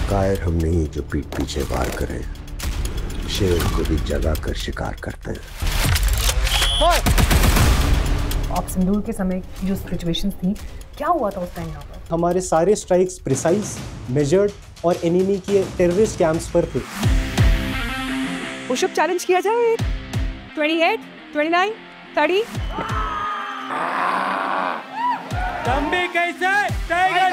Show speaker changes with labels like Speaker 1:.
Speaker 1: कायर हम नहीं जो पीठ पीछे वार करें, शेर को भी जगा कर शिकार करते हैं।
Speaker 2: सिंदूर के समय जो सिचुएशंस थी, क्या हुआ था उस टाइम यहाँ पर?
Speaker 3: हमारे सारे स्ट्राइक्स प्रिसाइज, मेजर्ड और एनिमी के टेररिस्ट कैंप्स पर थे।
Speaker 2: पुशअप चैलेंज किया जाए। 28, 29, 30।
Speaker 4: तुम भी कैसे टाइगर